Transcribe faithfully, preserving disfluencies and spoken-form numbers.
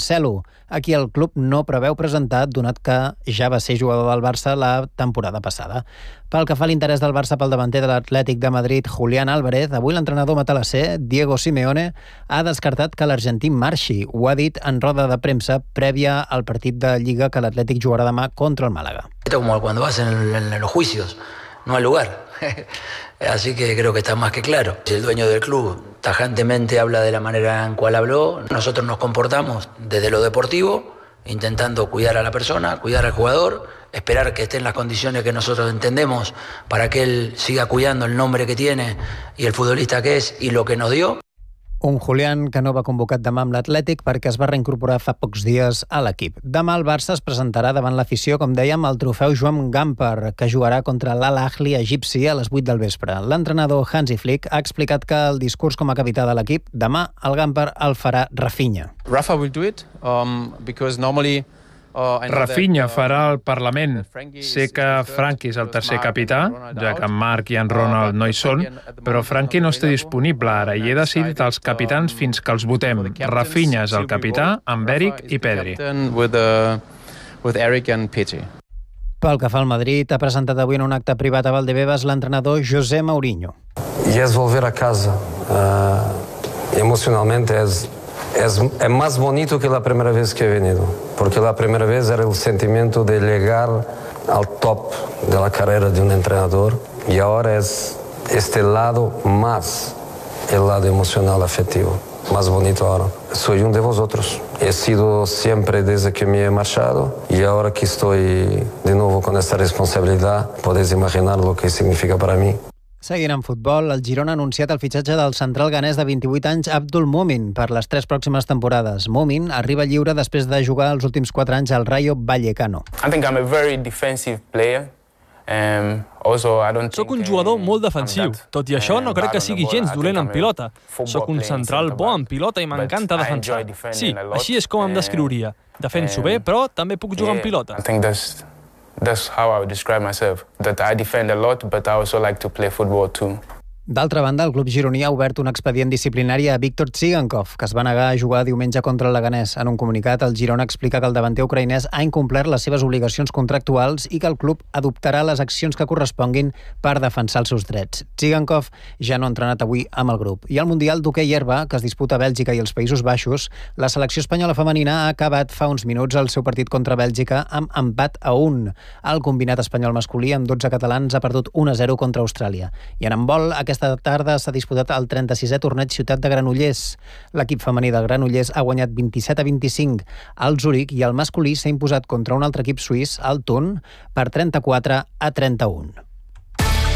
Marcelo, a qui el club no preveu presentar, donat que ja va ser jugador del Barça la temporada passada. Pel que fa a l'interès del Barça pel davanter de l'Atlètic de Madrid, Julián Álvarez, avui l'entrenador matalasser, Diego Simeone, ha descartat que l'argentí marxi. Ho ha dit en roda de premsa prèvia al partit de Lliga que l'Atlètic jugarà demà contra el Málaga. Esto como cuando vas en, en, en los juicios, no hay lugar. Así que creo que está más que claro. Si el dueño del club tajantemente habla de la manera en cual habló, nosotros nos comportamos desde lo deportivo, intentando cuidar a la persona, cuidar al jugador, esperar que esté en las condiciones que nosotros entendemos para que él siga cuidando el nombre que tiene y el futbolista que es y lo que nos dio. Un Julián que no va convocat demà amb l'Atlètic perquè es va reincorporar fa pocs dies a l'equip. Demà el Barça es presentarà davant l'afició, com dèiem, al trofeu Joan Gamper, que jugarà contra l'Al-Ahly egipci a les vuit del vespre. L'entrenador Hansi Flick ha explicat que el discurs com a capità de l'equip demà el Gamper el farà Rafinha. Rafa will do it um, because normally Rafinha farà el Parlament. Sé que Frankie és el tercer capità, ja que en Marc i en Ronald no hi són, però Frankie no està disponible ara i he decidit els capitans fins que els votem. Rafinha és el capità, amb Eric i Pedri. Pel que fa al Madrid, ha presentat avui en un acte privat a Valdebebas l'entrenador José Mourinho. Y es volver a casa. Uh, emocionalmente es... Es, es más bonito que la primera vez que he venido, porque la primera vez era el sentimiento de llegar al top de la carrera de un entrenador y ahora es este lado más, el lado emocional, afectivo, más bonito ahora. Soy uno de vosotros, he sido siempre desde que me he marchado y ahora que estoy de nuevo con esta responsabilidad, podéis imaginar lo que significa para mí. Seguint en futbol, el Girona ha anunciat el fitxatge del central ghanès de vint-i-vuit anys Abdul Mumin per les tres pròximes temporades. Mumin arriba lliure després de jugar els últims quatre anys al Rayo Vallecano. I think I'm a very defensive player. Um, also, I don't Soc un jugador molt defensiu. Tot i això, no crec que sigui gens dolent en pilota. Soc un central bo en pilota i m'encanta defensar. Sí, així és com em descriuria. Defenso bé, però també puc jugar en pilota. I think that's... That's how I would describe myself, that I defend a lot, but I also like to play football too. D'altra banda, el club gironí ha obert un expedient disciplinari a Víctor Tsigankov, que es va negar a jugar diumenge contra el Leganés. En un comunicat, el Girona explica que el davanter ucraïnès ha incomplert les seves obligacions contractuals i que el club adoptarà les accions que corresponguin per defensar els seus drets. Tsigankov ja no ha entrenat avui amb el grup. I al Mundial d'hoquei herba, que es disputa a Bèlgica i els Països Baixos, la selecció espanyola femenina ha acabat fa uns minuts el seu partit contra Bèlgica amb empat a un. El combinat espanyol masculí, amb dotze catalans, ha perdut un a zero contra Austràlia. I en handbol, aquesta Aquesta tarda s'ha disputat el trenta-sisè torneig Ciutat de Granollers. L'equip femení del Granollers ha guanyat vint-i-set a vint-i-cinc al Zuric i el masculí s'ha imposat contra un altre equip suís, el Thun, per trenta-quatre a trenta-un.